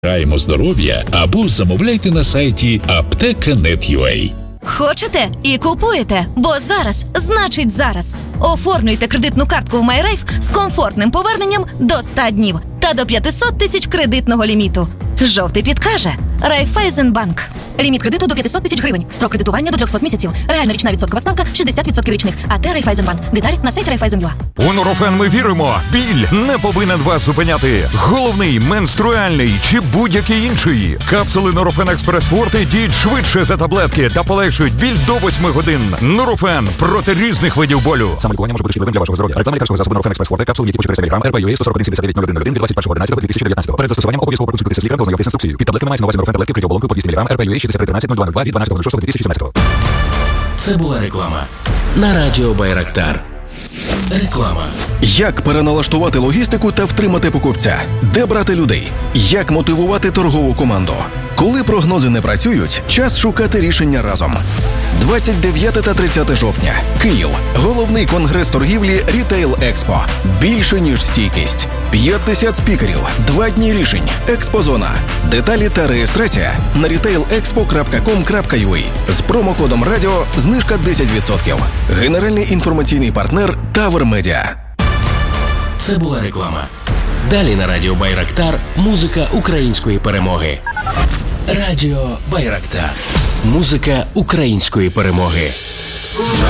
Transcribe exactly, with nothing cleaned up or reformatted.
Раємо здоров'я або замовляйте на сайті аптека крапка нет крапка ю а. Хочете і купуєте, бо зараз значить зараз. Оформлюйте кредитну картку в MyRife з комфортним поверненням до ста днів та до п'ятсот тисяч кредитного ліміту. Жовтий підкаже Райфайзенбанк. Ліміт кредиту до п'ятсот тисяч гривень. Строк кредитування до триста місяців. Реальна річна відсоткова ставка шістдесят відсотків річних. АТ Райфайзенбанк. Деталі на сайті Райфайзен.ua. У Нурофен ми віримо. Біль не повинен вас зупиняти. Головний, менструальний чи будь-який інший. Капсули Нурофен Експрес Форте діють швидше за таблетки та полегшують біль до восьми годин. Нурофен проти різних видів болю. Саме лікування може бути шкідливим для вашого здоров'я. Реклама лікарського засобу Нурофен Експрес Форте. Капсули, які по чотириста міліграмів, ар пі ю ей сто сорок один сімдесят дев'ять нуль один нуль один від двадцять першого одинадцятого дві тисячі дев'ятнадцятого. Перед застосуванням обов'язково проконсультуйтеся з лікарем та ознайомтесь з інструкцією. Під таблетками мається на увазі Нурофен таблетки при оболонку по двісті міліграмів, ар пі ю ей шістдесят три тринадцять нуль два нуль два від дванадцятого шостого дві тисячі сімнадцятого. Це була реклама на радіо Байрактар. Реклама. Як переналаштувати логістику та втримати покупця? Де брати людей? Як мотивувати торгову команду? Коли прогнози не працюють, час шукати рішення разом. двадцять дев'яте та тридцяте жовтня. Київ. Головний конгрес торгівлі Рітейл Експо. Більше, ніж стійкість. п'ятдесят спікерів. Два дні рішень. Експозона. Деталі та реєстрація на рітейл експо крапка ком крапка ю а. З промокодом радіо знижка десять відсотків. Генеральний інформаційний партнер Тавер Медіа. Це була реклама. Далі на радіо Байрактар музика української перемоги. Радіо Байрактар. Музика української перемоги.